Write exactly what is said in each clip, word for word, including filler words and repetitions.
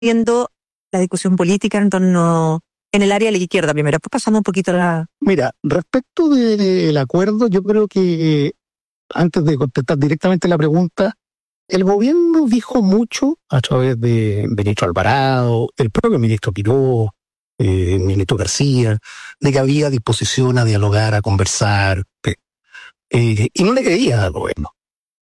viendo la discusión política en torno, en el área de la izquierda primero, después pasamos un poquito a la... Mira, respecto del acuerdo, yo creo que, antes de contestar directamente la pregunta, el gobierno dijo mucho a través de ministro Alvarado, el propio ministro Quiró, eh, el ministro García, de que había disposición a dialogar, a conversar, eh, y no le creía al gobierno.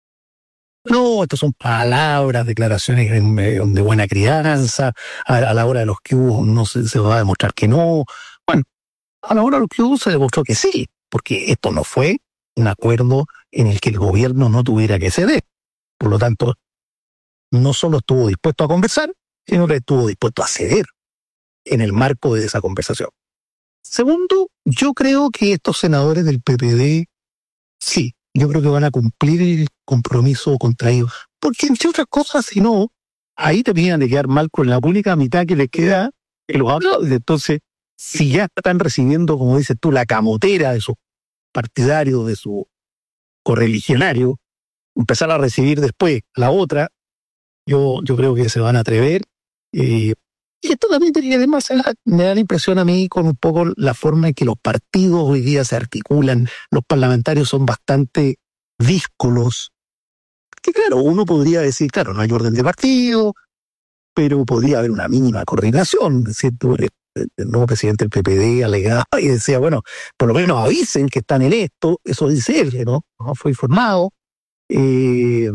No, estas son palabras, declaraciones de buena crianza, a, a la hora de los que hubo no se, se va a demostrar que no. Bueno, a la hora de los que hubo se demostró que sí, porque esto no fue un acuerdo en el que el gobierno no tuviera que ceder. Por lo tanto, no solo estuvo dispuesto a conversar, sino que estuvo dispuesto a ceder en el marco de esa conversación. Segundo, yo creo que estos senadores del P P D, sí, yo creo que van a cumplir el compromiso contraído. Porque, entre otras cosas, si no, ahí terminan de quedar mal con la única mitad que les queda en los aplausos. Entonces, si ya están recibiendo, como dices tú, la camotera de sus partidarios, de sus correligionarios, empezar a recibir después la otra, yo, yo creo que se van a atrever. Eh, y esto también tenía, además, me da la impresión a mí con un poco la forma en que los partidos hoy día se articulan. Los parlamentarios son bastante díscolos. Que claro, uno podría decir, claro, no hay orden de partido, pero podría haber una mínima coordinación. ¿Cierto? El, el nuevo presidente del P P D alegaba y decía, bueno, por lo menos avisen que están en esto. Eso dice él, ¿no? No fue informado. Eh,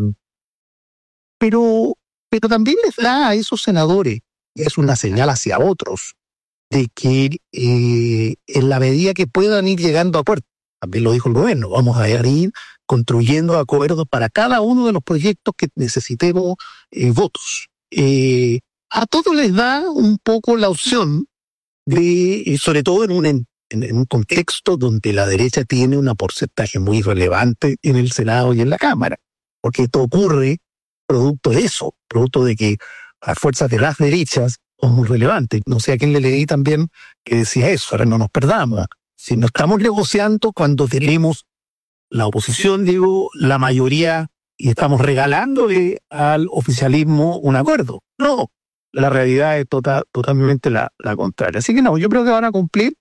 pero, pero también les da a esos senadores, es una señal hacia otros, de que eh, en la medida que puedan ir llegando a acuerdos, también lo dijo el gobierno, vamos a ir construyendo acuerdos para cada uno de los proyectos que necesitemos eh, votos. Eh, a todos les da un poco la opción de, sobre todo en un, en, en un contexto donde la derecha tiene un porcentaje muy relevante en el Senado y en la Cámara, porque esto ocurre producto de eso, producto de que las fuerzas de las derechas son muy relevantes. No sé a quién le leí también que decía eso, ahora no nos perdamos. Si no estamos negociando cuando tenemos la oposición, digo, la mayoría, y estamos regalándole al oficialismo un acuerdo. No, la realidad es total, totalmente la, la contraria. Así que no, yo creo que van a cumplir.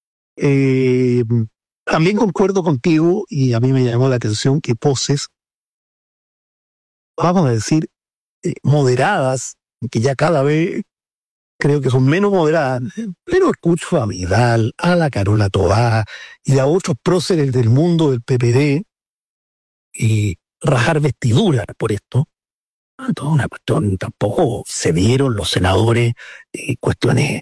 Eh, también concuerdo contigo, y a mí me llamó la atención que poses, vamos a decir, eh, moderadas, que ya cada vez creo que son menos moderadas, pero escucho a Vidal, a la Carola Toá y a otros próceres del mundo del P P D y rajar vestiduras por esto. Ah, toda una cuestión, tampoco se dieron los senadores eh, cuestiones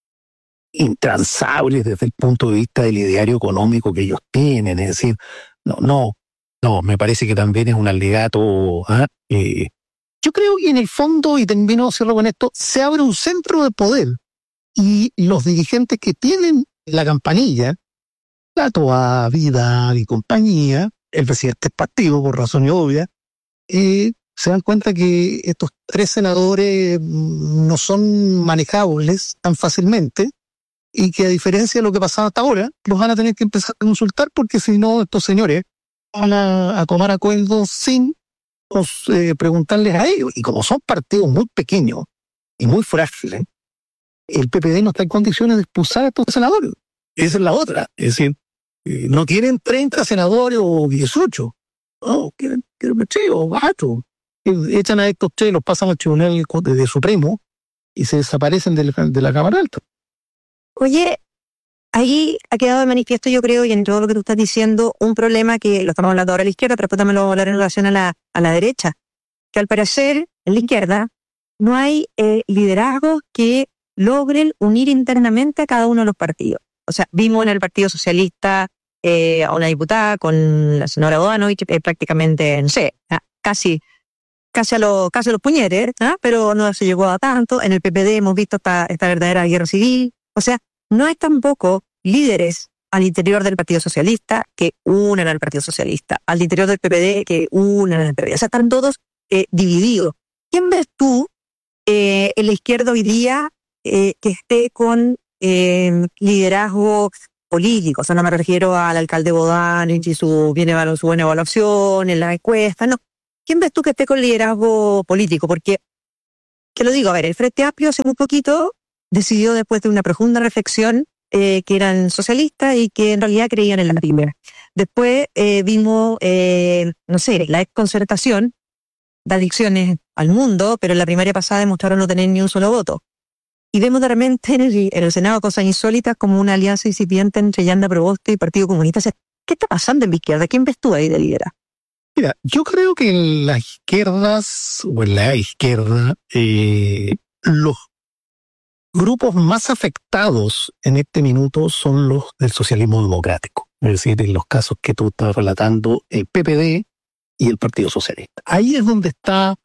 intransables desde el punto de vista del ideario económico que ellos tienen. Es decir, no, no, no, me parece que también es un alegato. ¿ah? Eh, yo creo que en el fondo, y termino cierro con esto, se abre un centro de poder y los dirigentes que tienen la campanilla, la Toa, Vidal y compañía, el presidente del partido, por razón obvia, eh, se dan cuenta que estos tres senadores no son manejables tan fácilmente y que a diferencia de lo que pasaba hasta ahora, los van a tener que empezar a consultar porque si no, estos señores van a, a tomar acuerdos sin pues, eh, preguntarles a ellos. Y como son partidos muy pequeños y muy frágiles, el P P D no está en condiciones de expulsar a estos senadores. Esa es la otra. Es decir, eh, no quieren treinta senadores o dieciocho. No, quieren, quieren tres o cuatro. Echan a estos tres, los pasan al Tribunal de, de Supremo y se desaparecen de la, de la Cámara Alta. Oye, ahí ha quedado de manifiesto, yo creo, y en todo lo que tú estás diciendo, un problema que lo estamos hablando ahora a la izquierda, pero después también lo vamos a hablar en relación a la, a la derecha, que al parecer, en la izquierda, no hay eh, liderazgos que logren unir internamente a cada uno de los partidos. O sea, vimos en el Partido Socialista eh, a una diputada con la señora Bodanovich, eh, prácticamente, no sé, casi... casi a los casi a los puñetes, ¿eh? Pero no se llegó a tanto. En el P P D hemos visto esta, esta verdadera guerra civil. O sea, no hay tampoco líderes al interior del Partido Socialista que unan al Partido Socialista, al interior del P P D que unan al P P D. O sea, están todos eh, divididos. ¿Quién ves tú eh, en la izquierda hoy día eh, que esté con eh, liderazgo político? O sea, no me refiero al alcalde Bodanovich y su, viene, su buena evaluación en la encuesta, no. ¿Quién ves tú que esté con liderazgo político? Porque que lo digo, a ver, el Frente Amplio hace muy poquito decidió, después de una profunda reflexión, eh, que eran socialistas y que en realidad creían en la primera. Después eh, vimos, eh, no sé, la exconcertación de adicciones al mundo, pero en la primaria pasada demostraron no tener ni un solo voto. Y vemos de repente en el, en el Senado cosas insólitas como una alianza incipiente entre Yanda Proboste y Partido Comunista. O sea, ¿qué está pasando en la izquierda? ¿Quién ves tú ahí de lidera? Mira, yo creo que en las izquierdas, o en la izquierda, eh, los grupos más afectados en este minuto son los del socialismo democrático. Es decir, en los casos que tú estás relatando, el P P D y el Partido Socialista. Ahí es donde está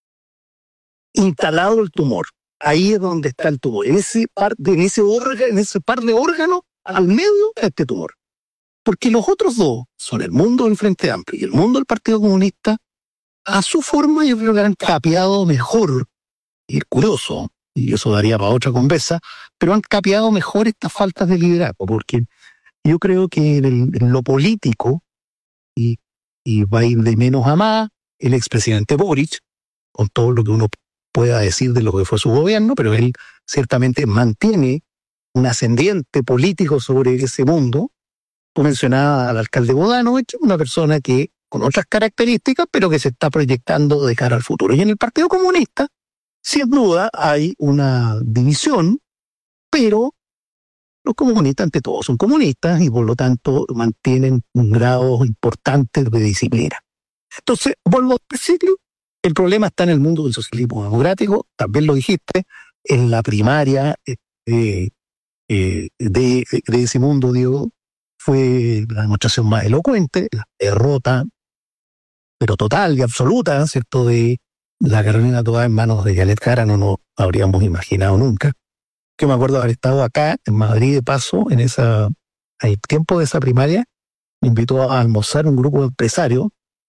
instalado el tumor. Ahí es donde está el tumor. En ese par de, en ese órgano, en ese par de órganos, al medio está este tumor. Porque los otros dos son el mundo del Frente Amplio y el mundo del Partido Comunista. A su forma, yo creo que han capeado mejor, y es curioso, y eso daría para otra conversa, pero han capeado mejor estas faltas de liderazgo, porque yo creo que en, el, en lo político, y, y va a ir de menos a más, el expresidente Boric, con todo lo que uno pueda decir de lo que fue su gobierno, pero él ciertamente mantiene un ascendiente político sobre ese mundo. Tú mencionabas al alcalde Bodanovich, una persona que con otras características, pero que se está proyectando de cara al futuro. Y en el Partido Comunista, sin duda, hay una división, pero los comunistas ante todo son comunistas y por lo tanto mantienen un grado importante de disciplina. Entonces, vuelvo al principio, el problema está en el mundo del socialismo democrático, también lo dijiste, en la primaria eh, eh, de, de ese mundo, digo, fue la demostración más elocuente, la derrota, pero total y absoluta, ¿cierto?, de la Carolina Toá en manos de Yalet Jara, no nos habríamos imaginado nunca. Que me acuerdo haber estado acá, en Madrid, de paso, en esa, el tiempo de esa primaria, me invitó a almorzar un grupo de empresarios,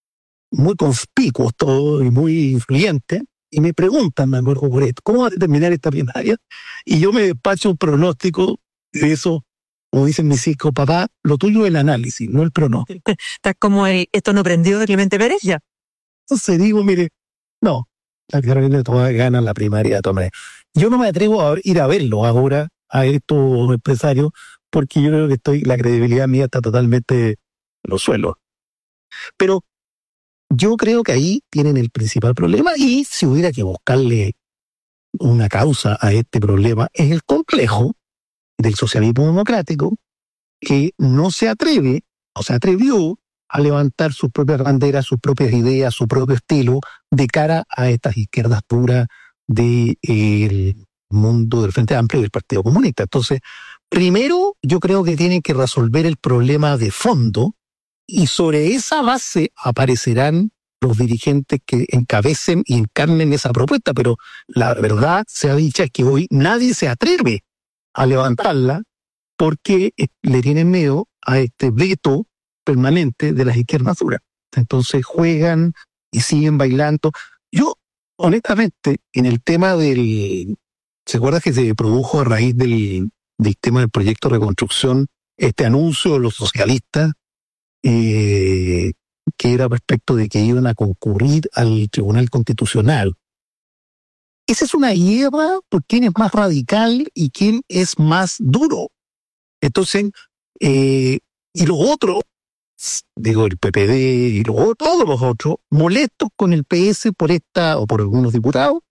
muy conspicuos todos y muy influyentes, y me preguntan, me acuerdo por esto, ¿cómo va a terminar esta primaria? Y yo me despacho un pronóstico de eso. Como dicen mis hijos, papá, lo tuyo es el análisis, no el pronóstico. Estás como el, esto no prendió de Clemente Pérez ya. Entonces digo, mire, no, la Carolina Toá gana la primaria de todas maneras. Yo no me atrevo a ir a verlo ahora, a estos empresarios, porque yo creo que estoy, la credibilidad mía está totalmente en los suelos. Pero yo creo que ahí tienen el principal problema, y si hubiera que buscarle una causa a este problema, es el complejo del socialismo democrático, que no se atreve, o se atrevió a levantar sus propias banderas, sus propias ideas, su propio estilo de cara a estas izquierdas puras del eh, mundo del Frente Amplio y del Partido Comunista. Entonces, primero yo creo que tienen que resolver el problema de fondo, y sobre esa base aparecerán los dirigentes que encabecen y encarnen esa propuesta, pero la verdad sea dicha es que hoy nadie se atreve a levantarla porque le tienen miedo a este veto permanente de las izquierdas duras. Entonces juegan y siguen bailando. Yo, honestamente, en el tema del... ¿Se acuerda que se produjo a raíz del, del tema del proyecto de reconstrucción este anuncio de los socialistas eh, que era respecto de que iban a concurrir al Tribunal Constitucional? Esa es una guerra por quién es más radical y quién es más duro. Entonces, eh, y los otros, digo el P P D y los, todos los otros, molestos con el P S por esta, o por algunos diputados,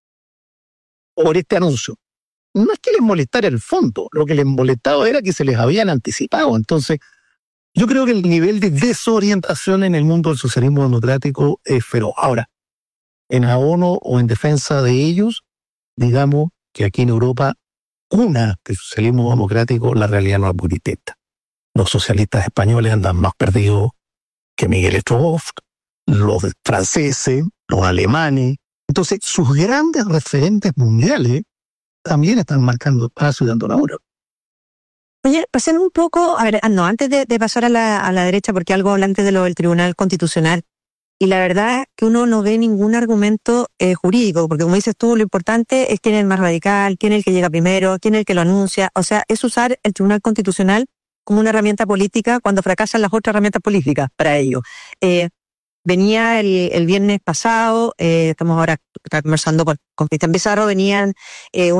por este anuncio. No es que les molestara el fondo, lo que les molestaba era que se les habían anticipado. Entonces, yo creo que el nivel de desorientación en el mundo del socialismo democrático es feroz. Ahora, en abono o en defensa de ellos, digamos que aquí en Europa, una que el socialismo democrático, la realidad no es muy distinta. Los socialistas españoles andan más perdidos que Miguel Strogoff, los franceses, los alemanes. Entonces, sus grandes referentes mundiales también están marcando espacio y dando la hora. Oye, pasemos un poco, a ver, no, antes de, de pasar a la, a la derecha, porque algo habla antes de lo del Tribunal Constitucional. Y la verdad que uno no ve ningún argumento eh, jurídico, porque como dices tú, lo importante es quién es el más radical, quién es el que llega primero, quién es el que lo anuncia. O sea, es usar el Tribunal Constitucional como una herramienta política cuando fracasan las otras herramientas políticas para ello. Eh, venía el, el viernes pasado, eh, estamos ahora conversando con Cristian Pizarro, venían eh,